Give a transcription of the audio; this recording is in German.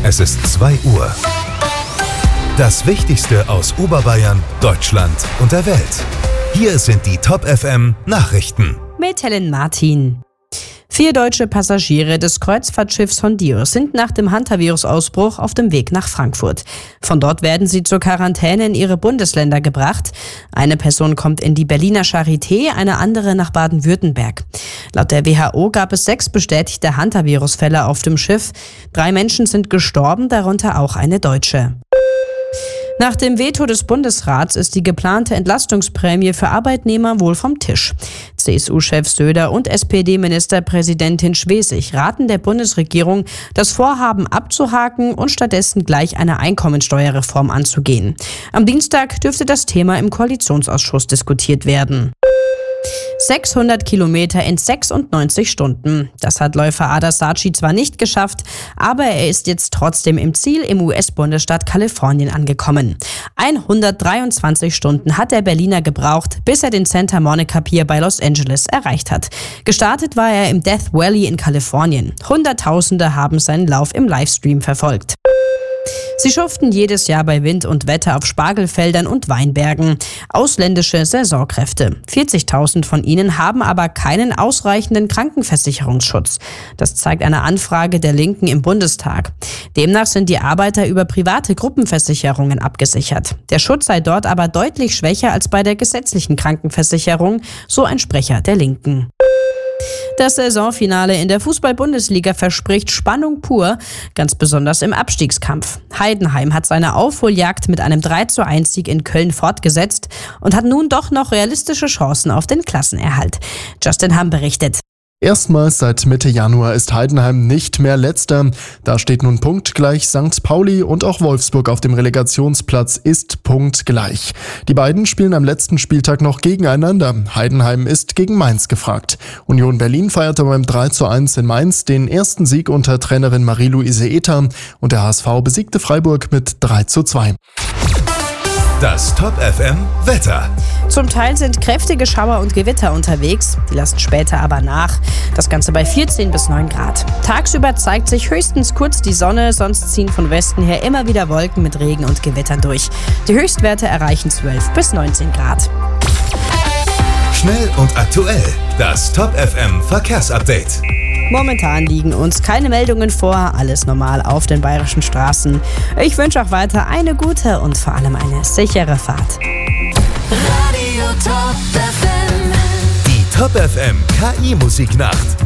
Es ist 2 Uhr. Das Wichtigste aus Oberbayern, Deutschland und der Welt. Hier sind die Top FM Nachrichten. Mit Helen Martin. 4 deutsche Passagiere des Kreuzfahrtschiffs Hondios sind nach dem Hantavirus-Ausbruch auf dem Weg nach Frankfurt. Von dort werden sie zur Quarantäne in ihre Bundesländer gebracht. Eine Person kommt in die Berliner Charité, eine andere nach Baden-Württemberg. Laut der WHO gab es 6 bestätigte Hantavirus-Fälle auf dem Schiff. 3 Menschen sind gestorben, darunter auch eine Deutsche. Nach dem Veto des Bundesrats ist die geplante Entlastungsprämie für Arbeitnehmer wohl vom Tisch. CSU-Chef Söder und SPD-Ministerpräsidentin Schwesig raten der Bundesregierung, das Vorhaben abzuhaken und stattdessen gleich eine Einkommensteuerreform anzugehen. Am Dienstag dürfte das Thema im Koalitionsausschuss diskutiert werden. 600 Kilometer in 96 Stunden. Das hat Läufer Adair Saatchi zwar nicht geschafft, aber er ist jetzt trotzdem im Ziel im US-Bundesstaat Kalifornien angekommen. 123 Stunden hat der Berliner gebraucht, bis er den Santa Monica Pier bei Los Angeles erreicht hat. Gestartet war er im Death Valley in Kalifornien. Hunderttausende haben seinen Lauf im Livestream verfolgt. Sie schuften jedes Jahr bei Wind und Wetter auf Spargelfeldern und Weinbergen. Ausländische Saisonkräfte. 40.000 von ihnen haben aber keinen ausreichenden Krankenversicherungsschutz. Das zeigt eine Anfrage der Linken im Bundestag. Demnach sind die Arbeiter über private Gruppenversicherungen abgesichert. Der Schutz sei dort aber deutlich schwächer als bei der gesetzlichen Krankenversicherung, so ein Sprecher der Linken. Das Saisonfinale in der Fußball-Bundesliga verspricht Spannung pur, ganz besonders im Abstiegskampf. Heidenheim hat seine Aufholjagd mit einem 3:1-Sieg in Köln fortgesetzt und hat nun doch noch realistische Chancen auf den Klassenerhalt. Justin Hamm berichtet. Erstmals seit Mitte Januar ist Heidenheim nicht mehr Letzter. Da steht nun punktgleich St. Pauli und auch Wolfsburg auf dem Relegationsplatz ist punktgleich. Die beiden spielen am letzten Spieltag noch gegeneinander. Heidenheim ist gegen Mainz gefragt. Union Berlin feierte beim 3:1 in Mainz den ersten Sieg unter Trainerin Marie-Louise Ether und der HSV besiegte Freiburg mit 3:2. Das Top FM Wetter. Zum Teil sind kräftige Schauer und Gewitter unterwegs, die lassen später aber nach. Das Ganze bei 14 bis 9 Grad. Tagsüber zeigt sich höchstens kurz die Sonne, sonst ziehen von Westen her immer wieder Wolken mit Regen und Gewittern durch. Die Höchstwerte erreichen 12 bis 19 Grad. Schnell und aktuell. Das Top FM Verkehrsupdate. Momentan liegen uns keine Meldungen vor, alles normal auf den bayerischen Straßen. Ich wünsche auch weiter eine gute und vor allem eine sichere Fahrt. Die Top FM KI Musiknacht.